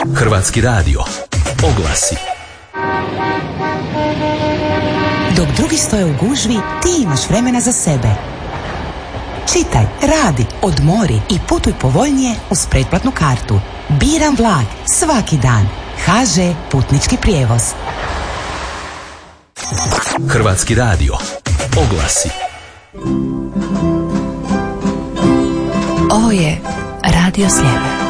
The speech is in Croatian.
Hrvatski radio. Oglasi. Dok drugi stoje u gužvi, ti imaš vremena za sebe. Čitaj, radi, odmori i putuj povoljnije uz pretplatnu kartu. Biram vlak svaki dan. HŽ Putnički prijevoz. Hrvatski radio. Oglasi. Ovo je Radio Sljeme.